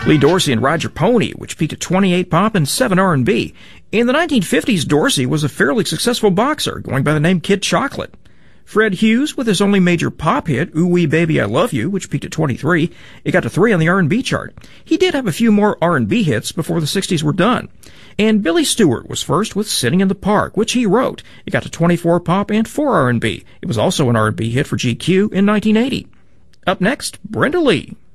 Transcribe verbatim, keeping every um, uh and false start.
Lee Dorsey and Roger Pony, which peaked at twenty-eight pop and seven R and B. In the nineteen fifties, Dorsey was a fairly successful boxer, going by the name Kid Chocolate. Fred Hughes, with his only major pop hit, Ooh Wee Baby I Love You, which peaked at twenty-three, it got to three on the R and B chart. He did have a few more R and B hits before the sixties were done. And Billy Stewart was first with Sitting in the Park, which he wrote. It got to twenty-four pop and four R and B. It was also an R and B hit for G Q in nineteen eighty. Up next, Brenda Lee.